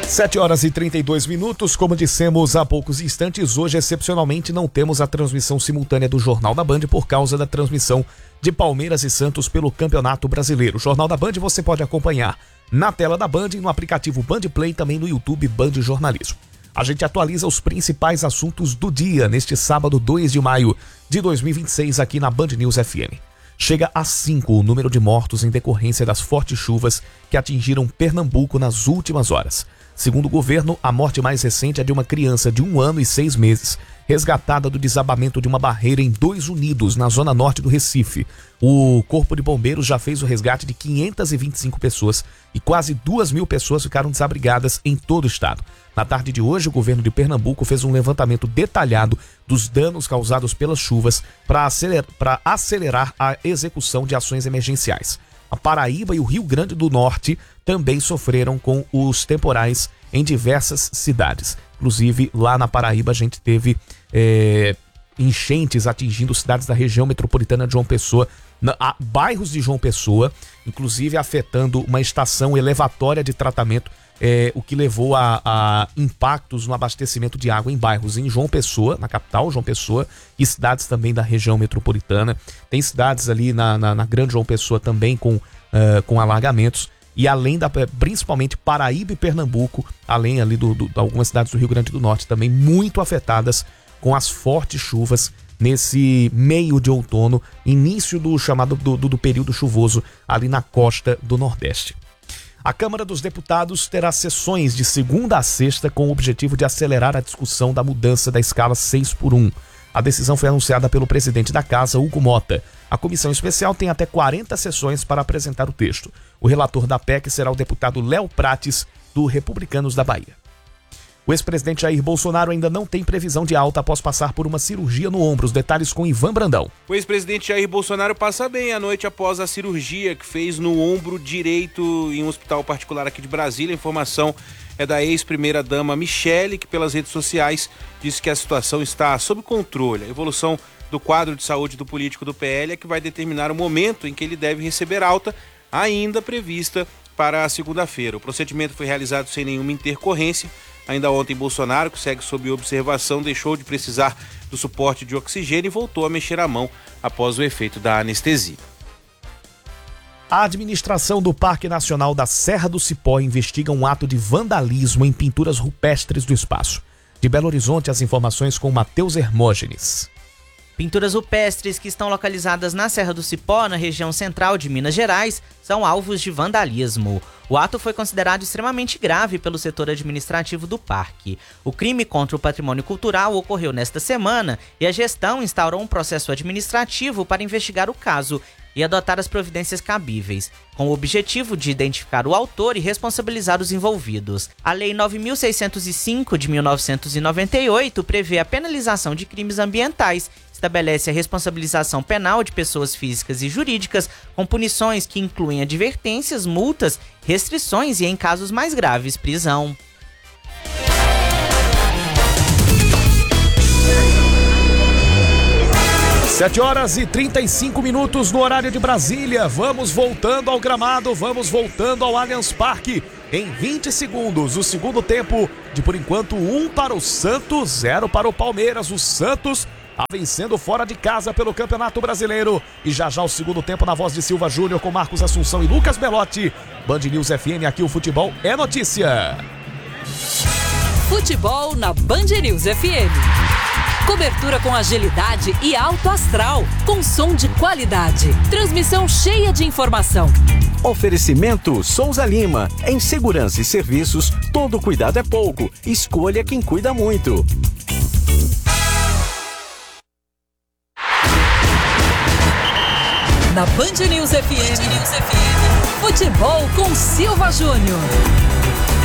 7h32, como dissemos há poucos instantes, hoje excepcionalmente não temos a transmissão simultânea do Jornal da Band por causa da transmissão de Palmeiras e Santos pelo Campeonato Brasileiro. O Jornal da Band você pode acompanhar na tela da Band e no aplicativo Band Play, também no YouTube Band Jornalismo. A gente atualiza os principais assuntos do dia neste sábado 2 de maio de 2026 aqui na Band News FM. Chega a 5 o número de mortos em decorrência das fortes chuvas que atingiram Pernambuco nas últimas horas. Segundo o governo, a morte mais recente é de uma criança de 1 ano e 6 meses, resgatada do desabamento de uma barreira em Dois Unidos, na zona norte do Recife. O Corpo de Bombeiros já fez o resgate de 525 pessoas e quase 2.000 pessoas ficaram desabrigadas em todo o estado. Na tarde de hoje, o governo de Pernambuco fez um levantamento detalhado dos danos causados pelas chuvas para acelerar a execução de ações emergenciais. A Paraíba e o Rio Grande do Norte também sofreram com os temporais em diversas cidades. Inclusive, lá na Paraíba a gente teve enchentes atingindo cidades da região metropolitana de João Pessoa, bairros de João Pessoa, inclusive afetando uma estação elevatória de tratamento, o que levou a impactos no abastecimento de água em bairros em João Pessoa, na capital João Pessoa, e cidades também da região metropolitana. Tem cidades ali na Grande João Pessoa também com alagamentos, e além principalmente Paraíba e Pernambuco, além ali de algumas cidades do Rio Grande do Norte também muito afetadas com as fortes chuvas nesse meio de outono, início do chamado do período chuvoso ali na costa do Nordeste. A Câmara dos Deputados terá sessões de segunda a sexta com o objetivo de acelerar a discussão da mudança da escala 6x1. A decisão foi anunciada pelo presidente da Casa, Hugo Mota. A comissão especial tem até 40 sessões para apresentar o texto. O relator da PEC será o deputado Léo Prates, do Republicanos da Bahia. O ex-presidente Jair Bolsonaro ainda não tem previsão de alta após passar por uma cirurgia no ombro. Os detalhes com Ivan Brandão. O ex-presidente Jair Bolsonaro passa bem à noite após a cirurgia que fez no ombro direito em um hospital particular aqui de Brasília. A informação é da ex-primeira-dama Michele, que pelas redes sociais disse que a situação está sob controle. A evolução do quadro de saúde do político do PL é que vai determinar o momento em que ele deve receber alta, ainda prevista para a segunda-feira. O procedimento foi realizado sem nenhuma intercorrência. Ainda ontem, Bolsonaro, que segue sob observação, deixou de precisar do suporte de oxigênio e voltou a mexer a mão após o efeito da anestesia. A administração do Parque Nacional da Serra do Cipó investiga um ato de vandalismo em pinturas rupestres do espaço. De Belo Horizonte, as informações com Matheus Hermógenes. Pinturas rupestres que estão localizadas na Serra do Cipó, na região central de Minas Gerais, são alvos de vandalismo. O ato foi considerado extremamente grave pelo setor administrativo do parque. O crime contra o patrimônio cultural ocorreu nesta semana e a gestão instaurou um processo administrativo para investigar o caso e adotar as providências cabíveis, com o objetivo de identificar o autor e responsabilizar os envolvidos. A Lei 9.605 de 1998 prevê a penalização de crimes ambientais, estabelece a responsabilização penal de pessoas físicas e jurídicas, com punições que incluem advertências, multas, restrições e, em casos mais graves, prisão. 7h35 no horário de Brasília. Vamos voltando ao gramado, vamos voltando ao Allianz Parque. Em 20 segundos, o segundo tempo de, por enquanto, 1 para o Santos, 0 para o Palmeiras. O Santos vencendo fora de casa pelo Campeonato Brasileiro. E já o segundo tempo na voz de Silva Júnior com Marcos Assunção e Lucas Belotti. Band News FM, aqui o futebol é notícia. Futebol na Band News FM. Cobertura com agilidade e alto astral, com som de qualidade. Transmissão cheia de informação. Oferecimento Souza Lima. Em segurança e serviços, todo cuidado é pouco. Escolha quem cuida muito. Na Band News FM, futebol com Silva Júnior.